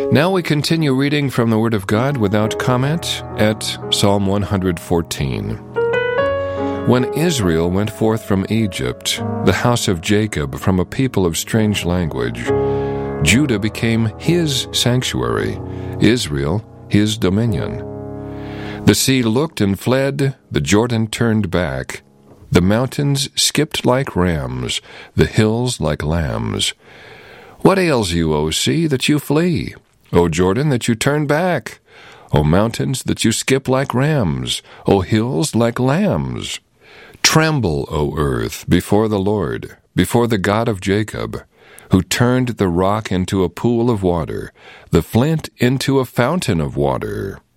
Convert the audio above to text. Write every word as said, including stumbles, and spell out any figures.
Now we continue reading from the Word of God without comment at Psalm one hundred fourteen. When Israel went forth from Egypt, the house of Jacob from a people of strange language, Judah became his sanctuary, Israel his dominion. The sea looked and fled, the Jordan turned back. The mountains skipped like rams, the hills like lambs. What ails you, O sea, that you flee? O Jordan, that you turn back? O mountains, that you skip like rams? O hills, like lambs? Tremble, O earth, before the Lord, before the God of Jacob, who turned the rock into a pool of water, the flint into a fountain of water.